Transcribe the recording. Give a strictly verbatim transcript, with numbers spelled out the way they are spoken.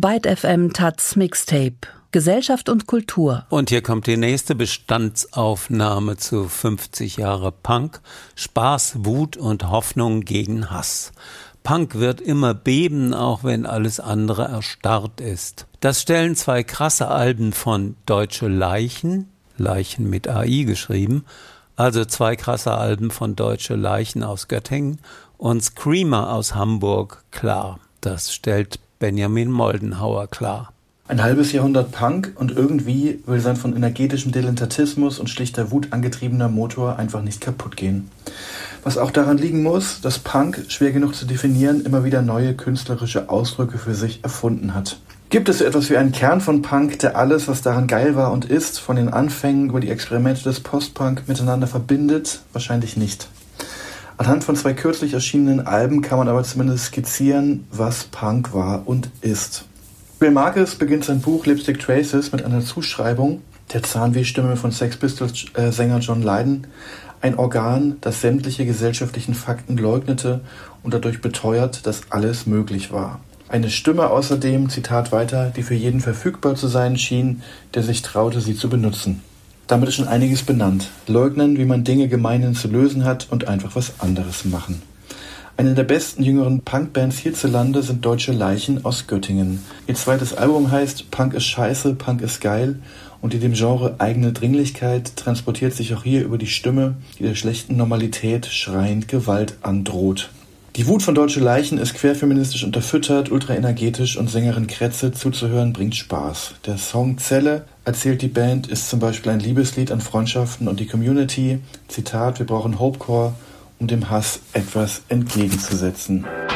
Byte F M Taz Mixtape. Gesellschaft und Kultur. Und hier kommt die nächste Bestandsaufnahme zu fünfzig Jahre Punk. Spaß, Wut und Hoffnung gegen Hass. Punk wird immer beben, auch wenn alles andere erstarrt ist. Das stellen zwei krasse Alben von Deutsche Leichen, Leichen mit A I geschrieben, also zwei krasse Alben von Deutsche Leichen aus Göttingen und Screamer aus Hamburg klar. Das stellt Benjamin Moldenhauer klar. Ein halbes Jahrhundert Punk und irgendwie will sein von energetischem Dilettantismus und schlichter Wut angetriebener Motor einfach nicht kaputt gehen. Was auch daran liegen muss, dass Punk, schwer genug zu definieren, immer wieder neue künstlerische Ausdrücke für sich erfunden hat. Gibt es so etwas wie einen Kern von Punk, der alles, was daran geil war und ist, von den Anfängen über die Experimente des Post-Punk miteinander verbindet? Wahrscheinlich nicht. Anhand von zwei kürzlich erschienenen Alben kann man aber zumindest skizzieren, was Punk war und ist. Bill Marcus beginnt sein Buch Lipstick Traces mit einer Zuschreibung der Zahnwehstimme von Sex Pistols äh, Sänger John Lydon, ein Organ, das sämtliche gesellschaftlichen Fakten leugnete und dadurch beteuert, dass alles möglich war. Eine Stimme außerdem, Zitat weiter, die für jeden verfügbar zu sein schien, der sich traute, sie zu benutzen. Damit ist schon einiges benannt. Leugnen, wie man Dinge gemeinhin zu lösen hat und einfach was anderes machen. Eine der besten jüngeren Punkbands hierzulande sind Deutsche Leichen aus Göttingen. Ihr zweites Album heißt Punk ist scheiße, Punk ist geil und die dem Genre eigene Dringlichkeit transportiert sich auch hier über die Stimme, die der schlechten Normalität schreiend Gewalt androht. Die Wut von Deutsche Leichen ist querfeministisch unterfüttert, ultraenergetisch und Sängerin Kretze zuzuhören bringt Spaß. Der Song Zelle, erzählt die Band, ist zum Beispiel ein Liebeslied an Freundschaften und die Community. Zitat, wir brauchen Hopecore, um dem Hass etwas entgegenzusetzen.